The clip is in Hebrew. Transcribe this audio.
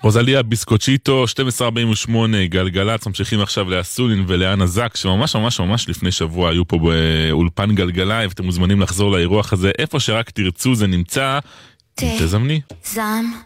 רוזליה ביסקוצ'יטו, 12:48, גלגלץ, ממשיכים עכשיו לאסולין ולאנה זק, שממש ממש ממש לפני שבוע היו פה באולפן גלגלאי, ואתם מוזמנים לחזור לאירוח הזה, איפה שרק תרצו זה נמצא, תזמני.